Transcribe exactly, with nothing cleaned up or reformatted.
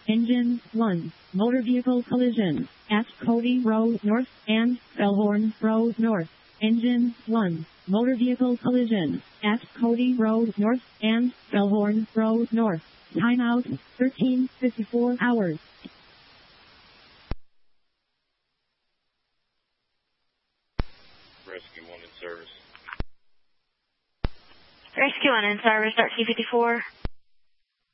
Engine one. Motor vehicle collision at Cody Road North and Bellhorn Road North. Engine one. Motor vehicle collision at Cody Road North and Bellhorn Road North. Timeout thirteen fifty-four hours. Rescue one in service. Rescue one in service, thirteen fifty-four.